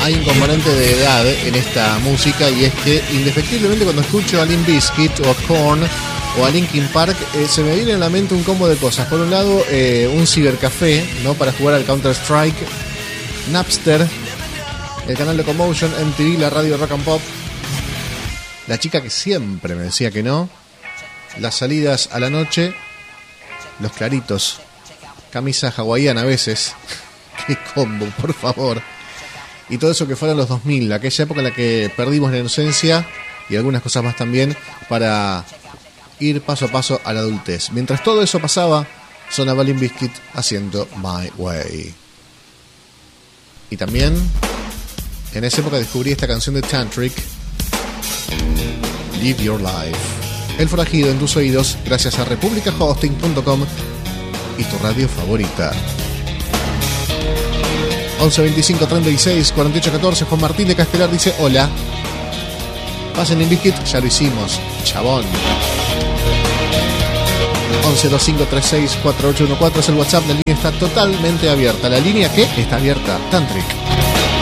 hay un componente de edad en esta música, y es que indefectiblemente cuando escucho a Limp Bizkit o a Korn o a Linkin Park, se me viene a la mente un combo de cosas. Por un lado, un cibercafé, ¿no?, para jugar al Counter-Strike, Napster, el canal Locomotion, MTV, la radio Rock and Pop, la chica que siempre me decía que no, las salidas a la noche, los claritos, camisa hawaiana a veces, qué combo, por favor, y todo eso que fueron los 2000, aquella época en la que perdimos la inocencia y algunas cosas más también para ir paso a paso a la adultez. Mientras todo eso pasaba, sonaba Limp Bizkit haciendo My Way. Y también en esa época descubrí esta canción de Tantric, Live Your Life. El forajido en tus oídos, gracias a republicahosting.com y tu radio favorita. 11 25 36 48 14. Juan Martín de Castelar dice hola. Pasen Limp Bizkit, ya lo hicimos, chabón. 11 25 36 4814 es el WhatsApp. La línea está totalmente abierta. La línea que está abierta, Tantric.